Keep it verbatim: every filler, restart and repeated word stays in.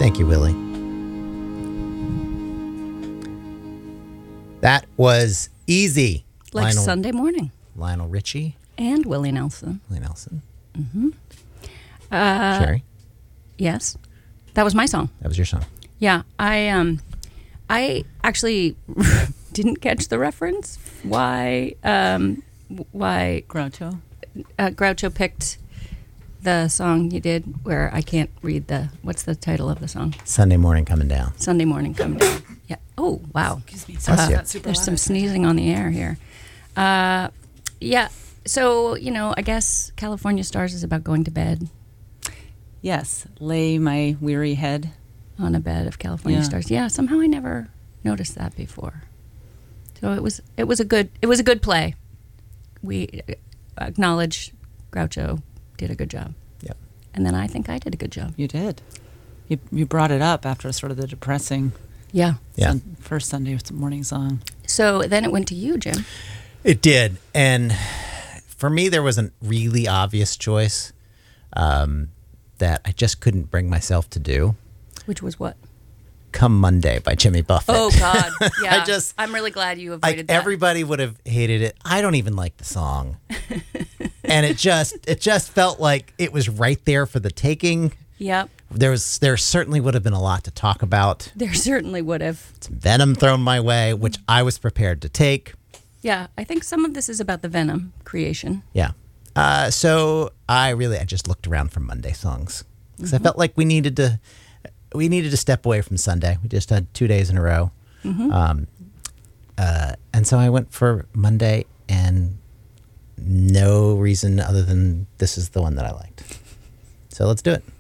Thank you, Willie. That was easy. Like Lionel, Sunday morning. Lionel Richie. And Willie Nelson. Willie Nelson. Mm-hmm. Uh, Sherry. Yes. That was my song. That was your song. Yeah. I um, I actually didn't catch the reference. Why um, why Groucho? Uh, Groucho picked the song you did where I can't read the, what's the title of the song? Sunday Morning Coming Down. Sunday Morning Coming Down. Yeah. Oh, wow. Excuse me. Bless you. Not super There's loud. some sneezing on the air here. Uh, yeah. So, you know, I guess California Stars is about going to bed Yes. Lay my weary head. on a bed of California Yeah. Stars. Yeah, somehow I never noticed that before. So it was it was a good it was a good play. We acknowledge Groucho did a good job. Yep. And then I think I did a good job. You did. You you brought it up after sort of the depressing Yeah. Yeah. sun, first Sunday morning song. So then it went to you, Jim. It did. And for me, there was a really obvious choice um, that I just couldn't bring myself to do. Which was what? Come Monday by Jimmy Buffett. Oh, God. Yeah. I just, I'm really glad you like, avoided that. everybody would have hated it. I don't even like the song. And it just, it just felt like it was right there for the taking. Yep. There was, there certainly would have been a lot to talk about. There certainly would have. Some venom thrown my way, which I was prepared to take. Yeah. I think some of this is about the Venom creation. Yeah. Uh, so I really, I just looked around for Monday songs because I felt like we needed to, we needed to step away from Sunday. We just had two days in a row. Mm-hmm. Um, uh, and so I went for Monday, and no reason other than this is the one that I liked. So let's do it.